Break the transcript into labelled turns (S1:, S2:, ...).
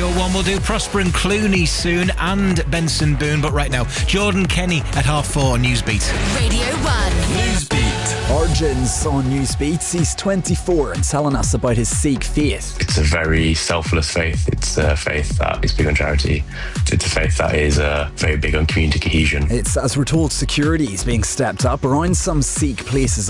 S1: Radio 1. We'll do Prosper and Clooney soon and Benson Boone. But right now, Jordan Kenny at 4:30 on Newsbeat.
S2: Radio 1.
S3: Newsbeat.
S4: Arjun's on Newsbeat. He's 24 and telling us about his Sikh faith.
S5: It's a very selfless faith. It's a faith that is big on charity. It's a faith that is very big on community cohesion.
S4: It's, as we're told, security is being stepped up around some Sikh places